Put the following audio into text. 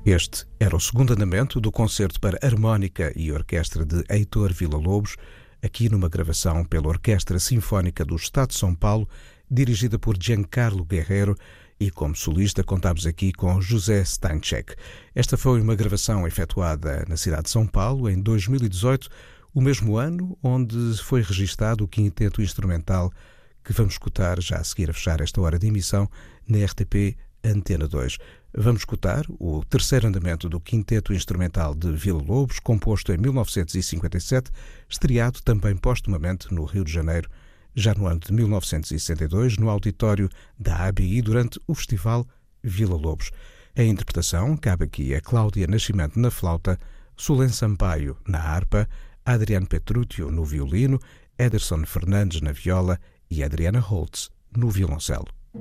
Este era o segundo andamento do concerto para harmónica e orquestra de Heitor Villa-Lobos, aqui numa gravação pela Orquestra Sinfónica do Estado de São Paulo, dirigida por Giancarlo Guerreiro, e como solista contamos aqui com José Stanchek. Esta foi uma gravação efetuada na cidade de São Paulo em 2018, o mesmo ano onde foi registado o quinteto instrumental que vamos escutar já a seguir a fechar esta hora de emissão na RTP Antena 2. Vamos escutar o terceiro andamento do quinteto instrumental de Villa-Lobos, composto em 1957, estreado também postumamente no Rio de Janeiro, já no ano de 1962, no auditório da ABI, durante o Festival Villa-Lobos. A interpretação cabe aqui a Cláudia Nascimento na flauta, Sulen Sampaio na harpa, Adriano Petrúcio no violino, Ederson Fernandes na viola e Adriana Holtz no violoncelo.